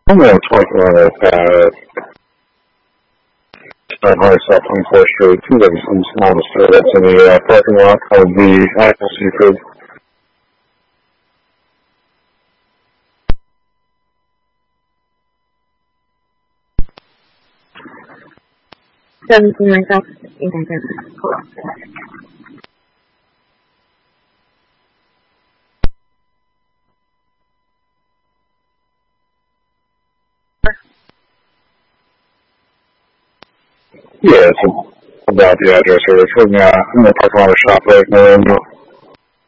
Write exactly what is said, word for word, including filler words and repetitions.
I'm going to talk about it. Uh, Start hard stop on fourth Street. Seems like some small disturbance in the uh, parking lot of the Apple Seafood. Something like that. Hold on. Yeah, it's about the address here. It's in, uh, in the parking lot of shop right now.